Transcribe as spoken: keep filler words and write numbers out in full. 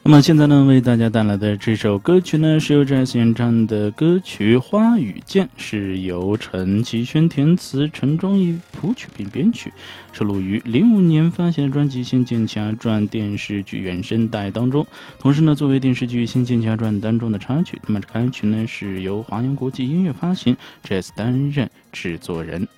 那么现在呢，为大家带来的这首歌曲呢，是由 Jazz 演唱的歌曲《花与剑》，是由陈绮萱填词，陈忠义谱曲并编曲，收录于零五年发行的专辑《仙剑奇侠传》电视剧原声带当中。同时呢，作为电视剧《仙剑奇侠传》当中的插曲，那么这开曲呢是由华阳国际音乐发行 ，Jazz 担任制作人。